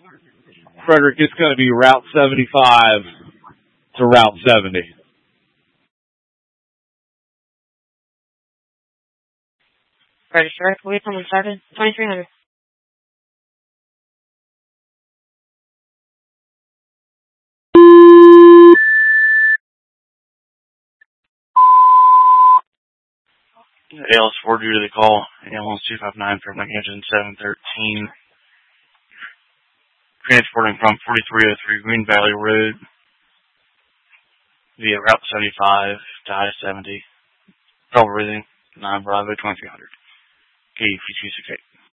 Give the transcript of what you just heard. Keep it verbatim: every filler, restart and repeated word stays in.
Frederick, it's going to be Route seventy-five to Route seventy. Register. Wait till we started. twenty-three hundred. A L S four due to the call. A L S two five nine from Lincoln seven thirteen. Transporting from forty-three oh three Green Valley Road via Route seventy-five to I seventy. Trouble breathing. nine Bravo twenty-three hundred. K F two six eight.